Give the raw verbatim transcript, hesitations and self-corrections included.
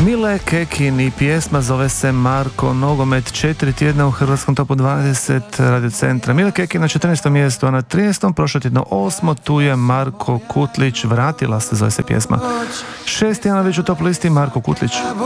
Mile Kekin i pjesma zove se Marko Nogomet, četiri tjedna u hrvatskom topu dvadeset Radio Centra. Mile Kekin na četrnaestom mjestu, a na trinaestom prošlo tjedno osmo, tu je Marko Kutlić, Vratila se zove se pjesma. Šest tjedna već u top listi Marko Kutlić.